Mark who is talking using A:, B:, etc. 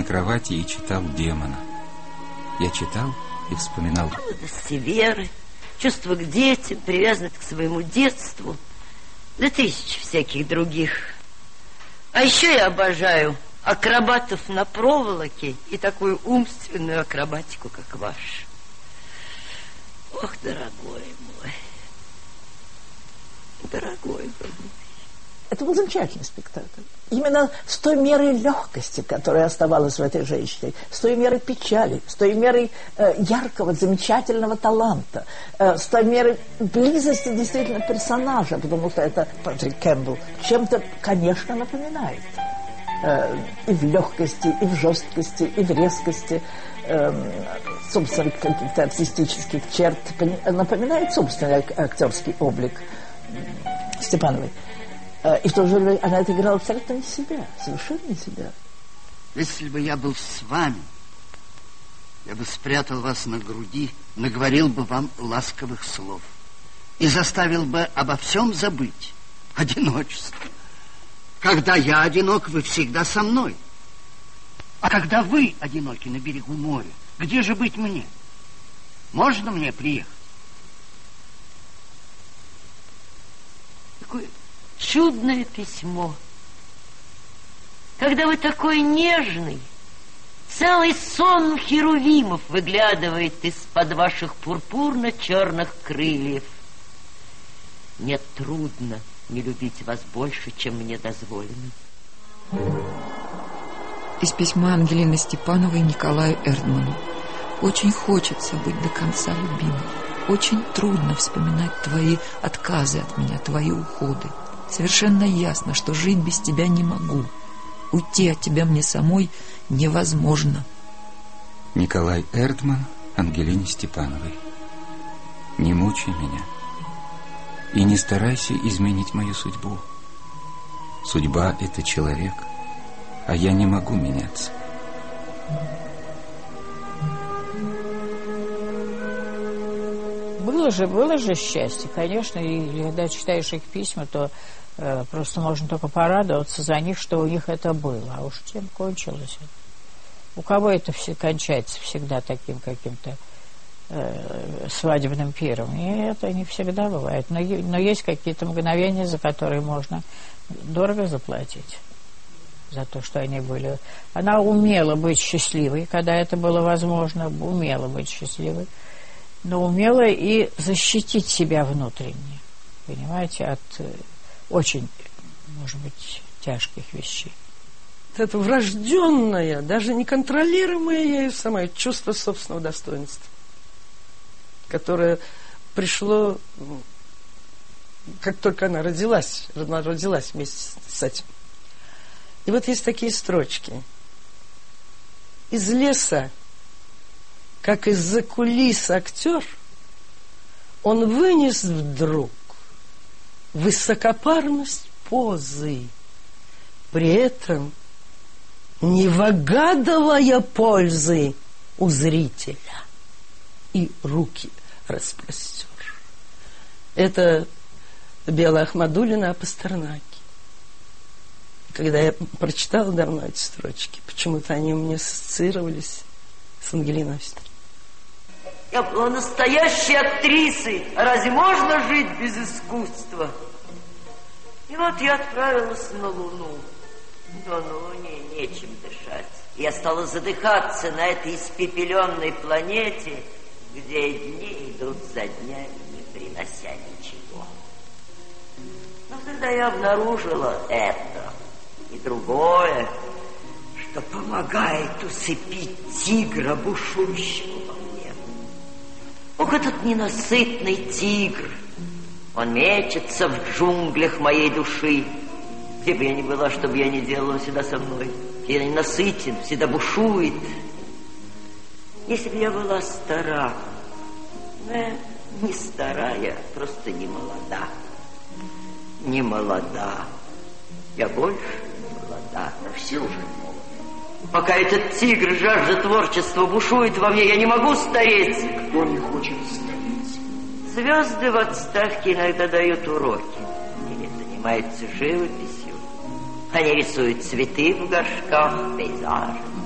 A: кровати и читал «Демона». Я читал и вспоминал
B: молодости, веры, чувства к детям, привязанность к своему детству, да тысячи всяких других. А еще я обожаю акробатов на проволоке и такую умственную акробатику, как ваша. Ох, дорогой мой, дорогой мой.
C: Это был замечательный спектакль. Именно с той мерой легкости, которая оставалась в этой женщине, с той мерой печали, с той мерой яркого, замечательного таланта, с той мерой близости действительно персонажа, потому что это Патрик Кэмпбелл чем-то, конечно, напоминает. И в легкости, и в жесткости, и в резкости собственно, каких-то артистических черт напоминает собственный актерский облик Степановой. И в то же время она отыграла абсолютно не себя, совершенно не себя.
D: Если бы я был с вами, я бы спрятал вас на груди, наговорил бы вам ласковых слов и заставил бы обо всем забыть. Одиночество. Когда я одинок, вы всегда со мной. А когда вы одиноки на берегу моря, где же быть мне? Можно мне приехать?
B: Какое чудное письмо. Когда вы такой нежный, целый сон херувимов выглядывает из-под ваших пурпурно-черных крыльев. Мне трудно не любить вас больше, чем мне дозволено.
E: Из письма Ангелины Степановой Николаю Эрдману. Очень хочется быть до конца любимой. Очень трудно вспоминать твои отказы от меня, твои уходы. Совершенно ясно, что жить без тебя не могу. Уйти от тебя мне самой невозможно.
A: Николай Эрдман Ангелине Степановой. Не мучай меня и не старайся изменить мою судьбу. Судьба — это человек, а я не могу меняться.
F: Было же счастье, конечно, и когда читаешь их письма, то просто можно только порадоваться за них, что у них это было. А уж чем кончилось? У кого это все кончается всегда таким каким-то свадебным пиром? И это не всегда бывает. Но есть какие-то мгновения, за которые можно дорого заплатить. За то, что они были. Она умела быть счастливой, когда это было возможно, умела быть счастливой, но умела и защитить себя внутренне, понимаете, от очень, может быть, тяжких вещей.
G: Это врожденное, даже неконтролируемое ею самое чувство собственного достоинства, которое пришло, как только она родилась вместе с этим. И вот есть такие строчки. Из леса, как из-за кулис актер, он вынес вдруг высокопарность позы, при этом не выгадывая пользы у зрителя, и руки распростер. Это Белла Ахмадуллина о Пастернаке. Когда я прочитала давно эти строчки, почему-то они у меня ассоциировались с Ангелиной Островой.
B: Я была настоящей актрисой. А разве можно жить без искусства? И вот я отправилась на Луну. Но на Луне нечем дышать. Я стала задыхаться на этой испепеленной планете, где дни идут за днями, не принося ничего. Но когда я обнаружила это и другое, что помогает усыпить тигра, бушующего во мне. Ох, этот ненасытный тигр! Он мечется в джунглях моей души. Где бы я ни была, что бы я ни делала, он всегда со мной. Я ненасытен, всегда бушует. Если бы я была стара, не старая, просто не молода. Не молода. Я больше не молода.
D: Все уже молоды.
B: Пока этот тигр, жажда творчества, бушует во мне, я не могу стареть.
D: Кто не хочет стареть?
B: Звезды в отставке иногда дают уроки. Или занимаются живописью. Они рисуют цветы в горшках, пейзажи.